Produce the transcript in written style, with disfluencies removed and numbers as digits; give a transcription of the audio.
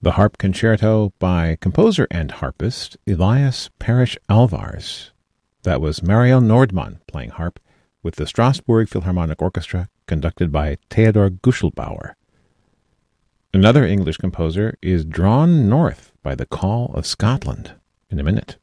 The Harp Concerto by composer and harpist Elias Parrish Alvarez. That was Mario Nordmann playing harp with the Strasbourg Philharmonic Orchestra conducted by Theodor Guschelbauer. Another English composer is Drawn North by the Call of Scotland in a minute.